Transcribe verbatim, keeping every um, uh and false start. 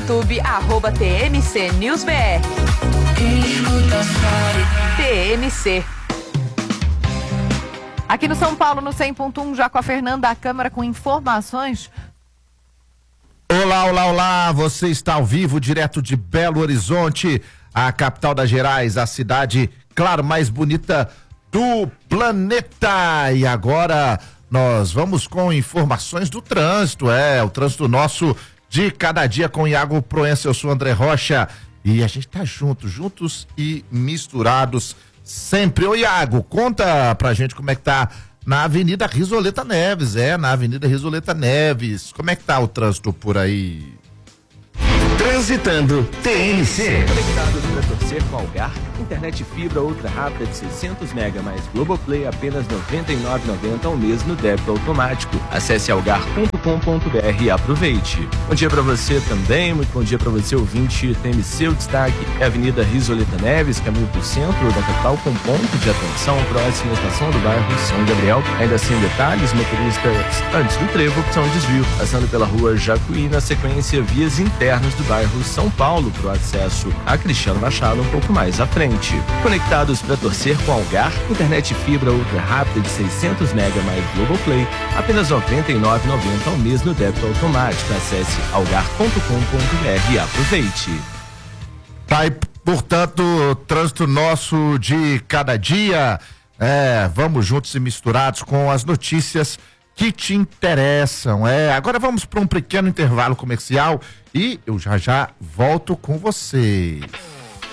YouTube, arroba T M C News B R. T M C. Aqui no São Paulo, no cem ponto um, já com a Fernanda Câmara com informações. Olá, olá, olá, você está ao vivo, direto de Belo Horizonte, a capital das Gerais, a cidade, claro, mais bonita do planeta. E agora nós vamos com informações do trânsito, é, o trânsito nosso de cada dia com Iago Proença. Eu sou André Rocha e a gente tá junto, juntos e misturados sempre. Ô Iago, conta pra gente como é que tá na Avenida Risoleta Neves, é, na Avenida Risoleta Neves. Como é que tá o trânsito por aí? Transitando T M C. Conectados para torcer com Algar, internet fibra ultra rápida de seiscentos mega mais Globoplay apenas noventa e nove reais e noventa centavos ao mês no débito automático. Acesse algar ponto com ponto b r e aproveite. Bom dia para você também, muito bom dia para você ouvinte. T M C, o destaque é a Avenida Risoleta Neves, caminho para o centro da capital com ponto de atenção próxima à estação do bairro São Gabriel. Ainda sem detalhes, motoristas antes do trevo, opção desvio, passando pela rua Jacuí, na sequência vias internas do bairro São Paulo para o acesso a Cristiano Machado um pouco mais à frente. Conectados para torcer com Algar, internet fibra ultra rápida de seiscentos mega mais Globoplay, apenas noventa e nove reais e noventa centavos ao mês no débito automático. Acesse algar ponto com ponto b r e aproveite. Tá aí, portanto, o trânsito nosso de cada dia. É, vamos juntos e misturados com as notícias que te interessam. É, agora vamos para um pequeno intervalo comercial e eu já já volto com vocês.